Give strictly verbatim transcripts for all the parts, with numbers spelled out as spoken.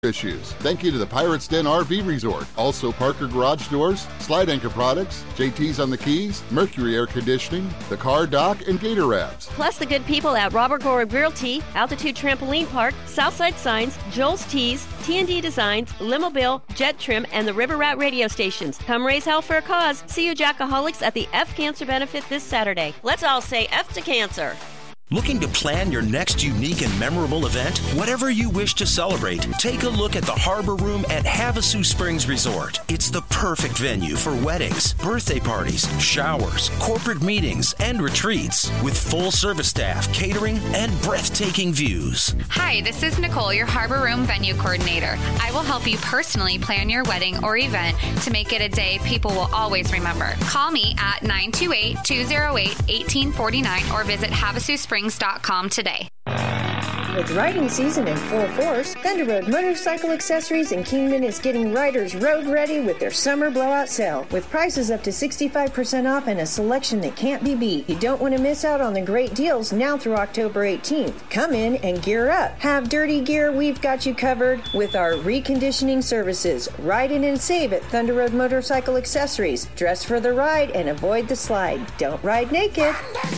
issues. Thank you to the Pirates Den R V Resort. Also Parker Garage Doors, Slide Anchor Products, J T's on the Keys, Mercury Air Conditioning, The Car Dock, and Gator Wraps. Plus the good people at Robert Gore Realty, Altitude Trampoline Park, Southside Signs, Joel's Tees, T and D Designs, Limobill, Jet Trim, and the River Rat radio stations. Come raise hell for a cause. See you Jackaholics at the F Cancer Benefit this Saturday. Let's all say F to cancer. Looking to plan your next unique and memorable event? Whatever you wish to celebrate, take a look at the Harbor Room at Havasu Springs Resort. It's the perfect venue for weddings, birthday parties, showers, corporate meetings, and retreats with full service staff, catering, and breathtaking views. Hi, this is Nicole, your Harbor Room venue coordinator. I will help you personally plan your wedding or event to make it a day people will always remember. Call me at nine two eight, two oh eight, one eight four nine or visit havasu springs dot com today. With riding season in full force, Thunder Road Motorcycle Accessories in Kingman is getting riders road ready with their summer blowout sale. With prices up to sixty-five percent off and a selection that can't be beat. You don't want to miss out on the great deals now through October eighteenth. Come in and gear up. Have dirty gear, we've got you covered with our reconditioning services. Ride in and save at Thunder Road Motorcycle Accessories. Dress for the ride and avoid the slide. Don't ride naked.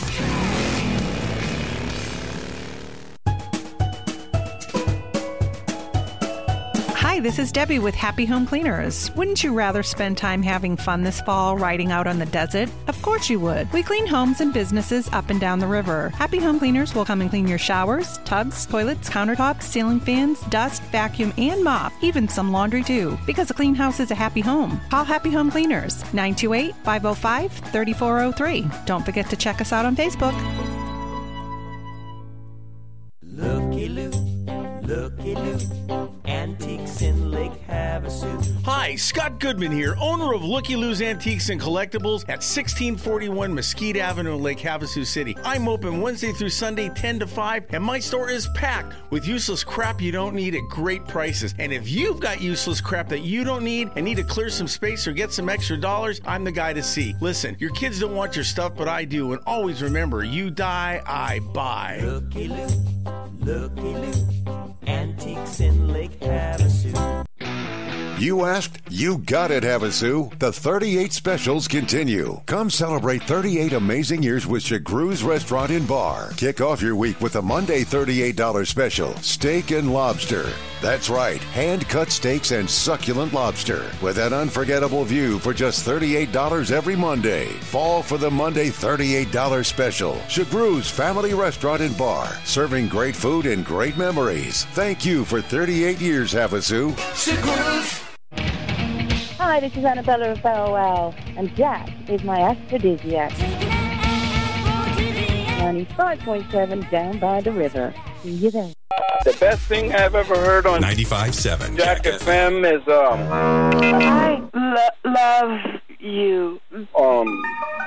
Hi, this is Debbie with Happy Home Cleaners. Wouldn't you rather spend time having fun this fall riding out on the desert? Of course you would. We clean homes and businesses up and down the river. Happy Home Cleaners will come and clean your showers, tubs, toilets, countertops, ceiling fans, dust, vacuum, and mop. Even some laundry too. Because a clean house is a happy home. Call Happy Home Cleaners, nine two eight, five oh five, three four oh three. Don't forget to check us out on Facebook. Looky Lou, looky Lou. Antiques in Lake Havasu. Hi, Scott Goodman here, owner of Looky Lou's Antiques and Collectibles at sixteen forty-one Mesquite Avenue in Lake Havasu City. I'm open Wednesday through Sunday, ten to five, and my store is packed with useless crap you don't need at great prices. And if you've got useless crap that you don't need and need to clear some space or get some extra dollars, I'm the guy to see. Listen, your kids don't want your stuff, but I do. And always remember, you die, I buy. Looky Lou, looky Lou. Antiques in Lake Havasu. You asked, you got it, Havasu. The thirty-eight specials continue. Come celebrate thirty-eight amazing years with Chagroo's Restaurant and Bar. Kick off your week with a Monday thirty-eight dollars special, steak and lobster. That's right, hand-cut steaks and succulent lobster with an unforgettable view for just thirty-eight dollars every Monday. Fall for the Monday thirty-eight dollars special. Chagroo's Family Restaurant and Bar, serving great food and great memories. Thank you for thirty-eight years, Havasu. Chagroo's. Hi, this is Annabella of Bow Wow, and Jack is my aphrodisiac. ninety-five point seven down by the river. See you there. The best thing I've ever heard on ninety-five point seven Jack F M is um. I lo- love you. Um.